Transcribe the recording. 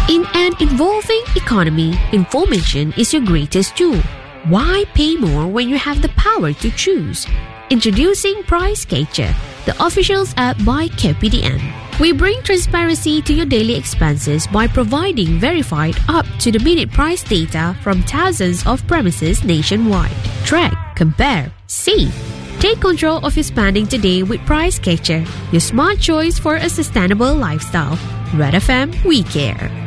In an evolving economy, information is your greatest tool. Why pay more when you have the power to choose? Introducing Price Catcher, the official app by KPDN. We bring transparency to your daily expenses by providing verified up-to-the-minute price data from thousands of premises nationwide. Track, compare, save. Take control of your spending today with Price Catcher, your smart choice for a sustainable lifestyle. Red FM, we care.